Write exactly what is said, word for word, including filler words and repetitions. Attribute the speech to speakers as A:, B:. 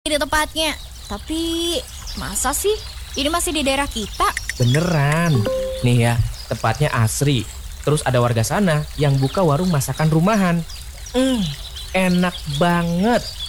A: Ini tempatnya. Tapi masa sih ini masih di daerah kita?
B: Beneran. Nih ya, tempatnya asri. Terus ada warga sana yang buka warung masakan rumahan. Hmm, enak banget.